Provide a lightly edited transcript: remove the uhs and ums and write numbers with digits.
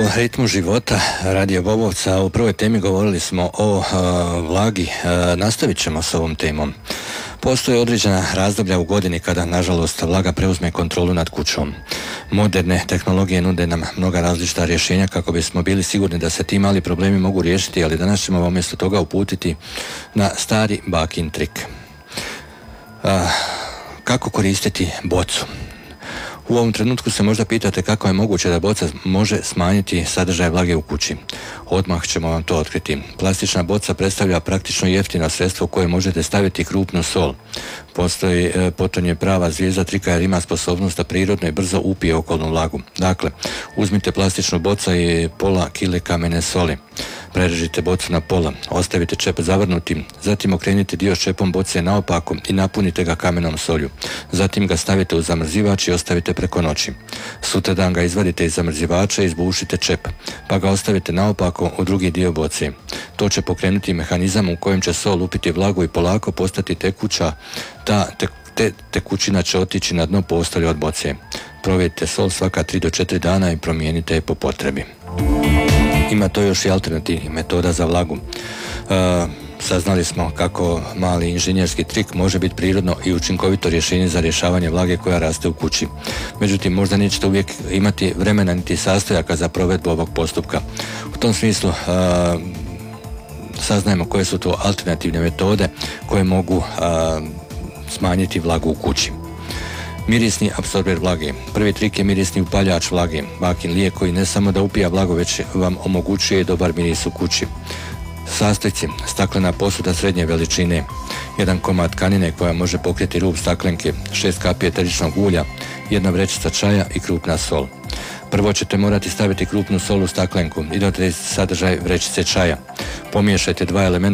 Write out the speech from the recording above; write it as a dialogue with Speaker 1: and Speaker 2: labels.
Speaker 1: ritmu života Radio Bobovca. U prvoj temi govorili smo o vlagi. Nastavit ćemo s ovom temom. Postoje određena razdoblja u godini kada, nažalost, vlaga preuzme kontrolu nad kućom. Moderne tehnologije nude nam mnoga različita rješenja kako bismo bili sigurni da se ti mali problemi mogu riješiti, ali danas ćemo vam umjesto toga uputiti na stari bakin trik. Kako koristiti bocu? U ovom trenutku se možda pitate kako je moguće da boca može smanjiti sadržaj vlage u kući. Odmah ćemo vam to otkriti. Plastična boca predstavlja praktično jeftino sredstvo koje možete staviti krupnu sol. Potonje prava zvijezda trika jer ima sposobnost da prirodno i brzo upije okolnu vlagu. Dakle, uzmite plastičnu bocu i pola kile kamene soli. Prerežite bocu na pola, ostavite čep zavrnutim, zatim okrenite dio s čepom boce naopako i napunite ga kamenom solju. Zatim ga stavite u zamrzivač i ostavite preko noći. Sutradan ga izvadite iz zamrzivača i izbušite čep, pa ga ostavite naopako u drugi dio boce. To će pokrenuti mehanizam u kojem će sol upiti vlagu i polako postati tekuća. Ta tekućina će otići na dno postolja od boce. Provjerite sol svaka 3 do 4 dana i promijenite je po potrebi. Ima to još i alternativnih metoda za vlagu. Saznali smo kako mali inženjerski trik može biti prirodno i učinkovito rješenje za rješavanje vlage koja raste u kući. Međutim, možda nećete uvijek imati vremena niti sastojaka za provedbu ovog postupka. U tom smislu saznajemo koje su to alternativne metode koje mogu smanjiti vlagu u kući. Mirisni apsorber vlage. Prvi trik je mirisni upaljač vlage. Bakin lijek koji ne samo da upija vlagu, već vam omogućuje dobar miris u kući. Sastojci: staklena posuda srednje veličine, 1 komad tkanine koja može pokriti rub staklenke, 6 kapi eteričnog ulja, 1 vrećica čaja i krupna sol. Prvo ćete morati staviti krupnu sol u staklenku i dodati sadržaj vrećice čaja. Pomiješajte 2 elementa